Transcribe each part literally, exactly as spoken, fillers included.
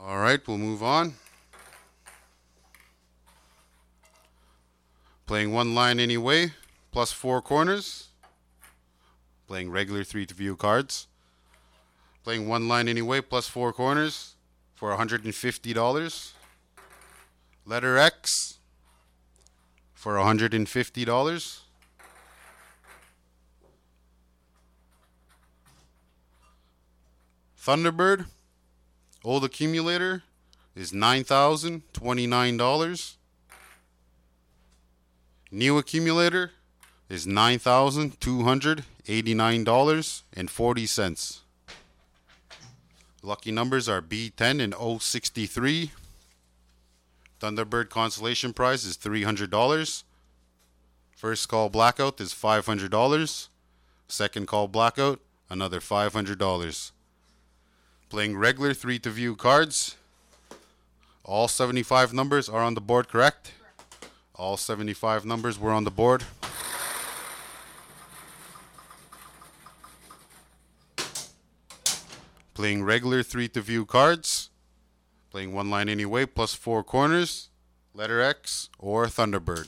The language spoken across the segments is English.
All right, we'll move on. Playing one line anyway, plus four corners. Playing regular three to view cards. Playing one line anyway, plus four corners for one hundred fifty dollars. Letter X for one hundred fifty dollars. Thunderbird, old accumulator, is nine thousand twenty-nine dollars. New accumulator is nine thousand two hundred eighty-nine dollars and forty cents. Lucky numbers are B ten and O sixty-three. Thunderbird consolation prize is three hundred dollars. First call blackout is five hundred dollars. Second call blackout, another five hundred dollars. Playing regular three to view cards. All seventy-five numbers are on the board, correct? All seventy-five numbers were on the board. Playing regular three to view cards. Playing one line anyway, plus four corners. Letter X or Thunderbird.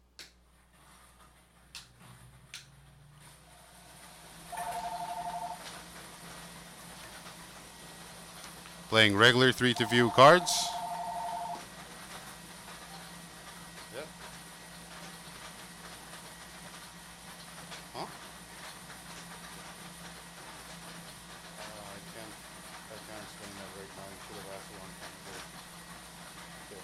Playing regular three to view cards. Yep. Huh? Uh, I can't. I can't explain that right now. You should have asked one. Okay.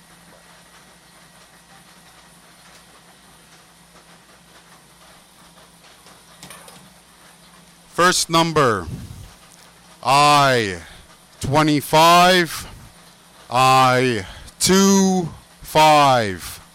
Bye. First number. I. twenty-five, I two five.